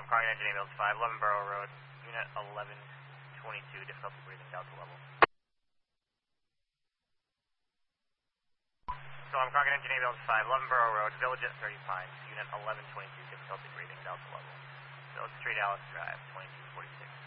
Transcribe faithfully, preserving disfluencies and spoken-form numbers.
calling engine ambulance five, eleven Borough Road, unit eleven twenty-two, difficulty breathing, Delta level. So I'm calling engine ambulance five, eleven Borough Road, Village at thirty Pines, unit eleven twenty-two, difficulty breathing, Delta level. Village Street, Alice Drive, twenty-two forty-six.